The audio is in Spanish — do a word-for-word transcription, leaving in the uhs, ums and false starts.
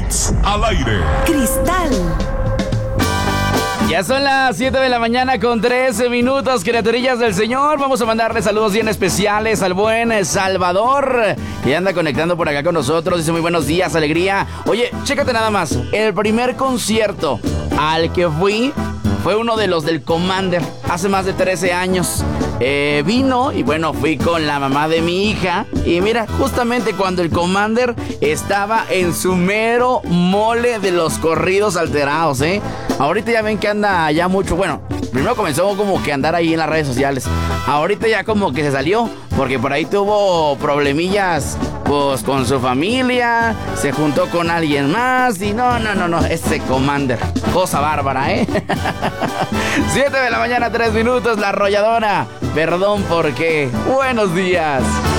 Hits al aire. Cristal. Ya son las siete de la mañana con trece minutos, criaturillas del Señor. Vamos a mandarle saludos bien especiales al buen Salvador, que anda conectando por acá con nosotros. Dice muy buenos días, alegría. Oye, chécate nada más. El primer concierto al que fui fue uno de los del Commander, hace más de trece años. Eh, vino y bueno, fui con la mamá de mi hija. Y mira, justamente cuando el Commander estaba en su mero mole de los corridos alterados, ¿eh? Ahorita ya ven que anda ya mucho. Bueno, primero comenzó como que a andar ahí en las redes sociales. Ahorita ya como que se salió, porque por ahí tuvo problemillas pues con su familia, se juntó con alguien más y no, no, no, no, ese Commander, cosa bárbara, ¿eh? siete de la mañana, tres minutos, La Arrolladora, perdón por qué. Buenos días.